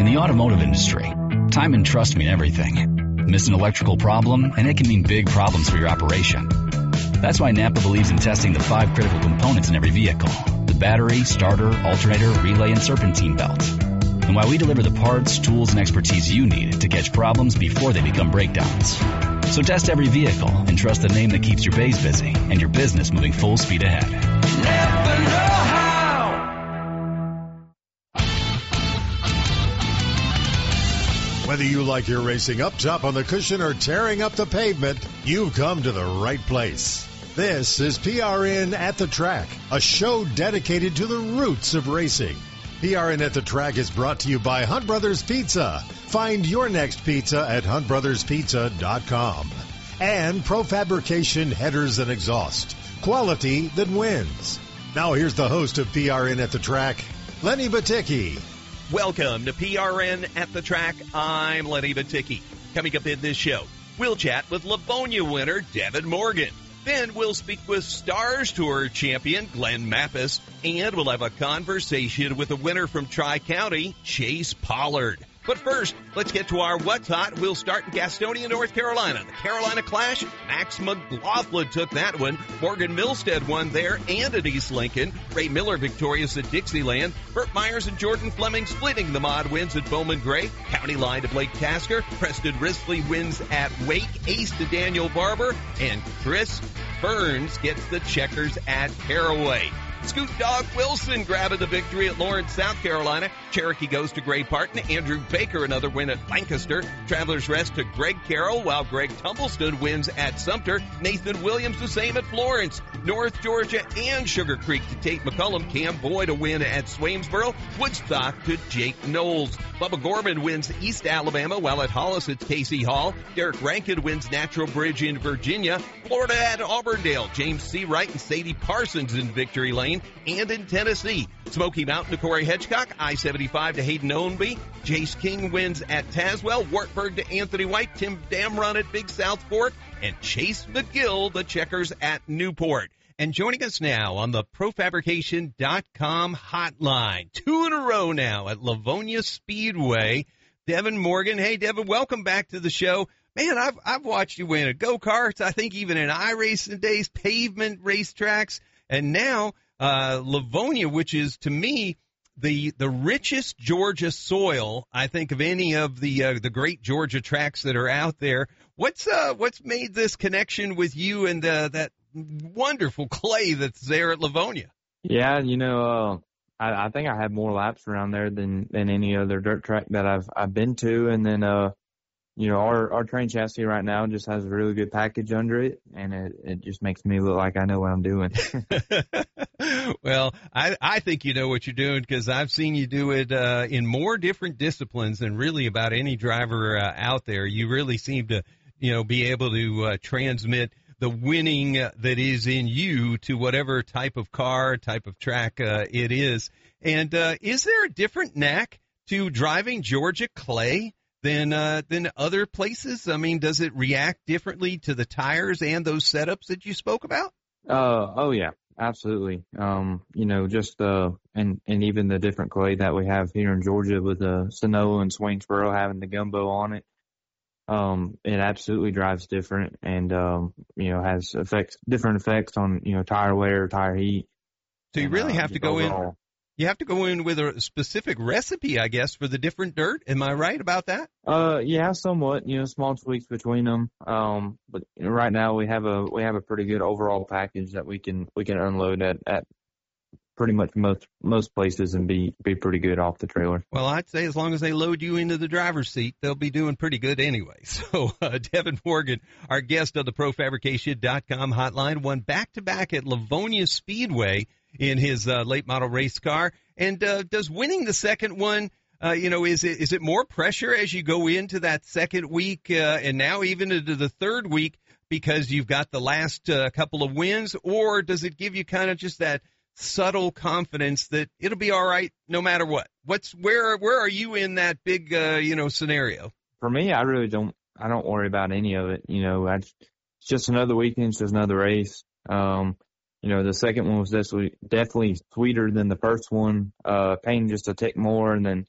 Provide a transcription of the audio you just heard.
In the automotive industry, time and trust mean everything. Miss an electrical problem, and it can mean big problems for your operation. That's why Napa believes in testing the 5 critical components in every vehicle: the battery, starter, alternator, relay, and serpentine belt. And why we deliver the parts, tools, and expertise you need to catch problems before they become breakdowns. So test every vehicle and trust the name that keeps your bays busy and your business moving full speed ahead. Napa know-how. Whether you like your racing up top on the cushion or tearing up the pavement, you've come to the right place. This is PRN at the Track, a show dedicated to the roots of racing. PRN at the Track is brought to you by Hunt Brothers Pizza. Find your next pizza at huntbrotherspizza.com. And Profabrication Headers and Exhaust. Quality that wins. Now here's the host of PRN at the Track, Lenny Batycki. Welcome to PRN at the Track. I'm Lenny Batycki. Coming up in this show, we'll chat with Livonia winner Devin Morgan. Then we'll speak with Stars Tour champion Glenn Mappes, and we'll have a conversation with the winner from Tri-County, Chase Pollard. But first, let's get to our What's Hot. We'll start in Gastonia, North Carolina. The Carolina Clash, Max McLaughlin took that one. Morgan Milstead won there and at East Lincoln. Ray Miller victorious at Dixieland. Burt Myers and Jordan Fleming splitting the mod wins at Bowman Gray. County line to Blake Tasker. Preston Risley wins at Wake. Ace to Daniel Barber. And Chris Burns gets the checkers at Caraway. Scoot Dog Wilson grabbing the victory at Lawrence, South Carolina. Cherokee goes to Gray Parton. Andrew Baker another win at Lancaster. Travelers Rest to Greg Carroll, while Greg Tumbleston wins at Sumter. Nathan Williams the same at Florence. North Georgia and Sugar Creek to Tate McCullum. Cam Boyd a win at Swamesboro. Woodstock to Jake Knowles. Bubba Gorman wins East Alabama, while at Hollis it's Casey Hall. Derek Rankin wins Natural Bridge in Virginia. Florida at Auburndale. James C. Wright and Sadie Parsons in Victory Lane. And in Tennessee, Smoky Mountain to Corey Hedgecock, I-75 to Hayden Ownby, Jace King wins at Tazewell, Wartburg to Anthony White, Tim Damrun at Big South Fork, and Chase McGill, the checkers at Newport. And joining us now on the Profabrication.com hotline, 2 in a row now at Livonia Speedway, Devin Morgan. Hey, Devin, welcome back to the show. Man, I've watched you win at go-karts, I think even in iRacing days, pavement racetracks, and now Livonia, which is, to me, the richest Georgia soil, I think, of any of the great Georgia tracks that are out there. What's made this connection with you and that wonderful clay that's there at Livonia? Yeah, I think I have more laps around there than any other dirt track that I've been to, and then our train chassis right now just has a really good package under it, and it just makes me look like I know what I'm doing. Well, I think you know what you're doing, because I've seen you do it in more different disciplines than really about any driver out there. You really seem to, be able to transmit the winning that is in you to whatever type of car, type of track it is. And is there a different knack to driving Georgia clay than other places? I mean, does it react differently to the tires and those setups that you spoke about? Oh yeah, absolutely. And even the different clay that we have here in Georgia with Sonoma and Swainsboro having the gumbo on it. It absolutely drives different and, has different effects on, tire wear, tire heat. So you really have to go in. You have to go in with a specific recipe, I guess, for the different dirt. Am I right about that? Yeah, somewhat. Small tweaks between them. But right now we have a pretty good overall package that we can unload at pretty much most places and be pretty good off the trailer. Well, I'd say as long as they load you into the driver's seat, they'll be doing pretty good anyway. So Devin Morgan, our guest on the Profabrication.com hotline, won back-to-back at Livonia Speedway in his late model race car. And does winning the second one, is it more pressure as you go into that second week and now even into the third week because you've got the last couple of wins, or does it give you kind of just that subtle confidence that it'll be all right no matter what? Where are you in that big scenario? For me, I don't worry about any of it. It's just another weekend, it's just another race. The second one was definitely sweeter than the first one, paying just a tick more, and then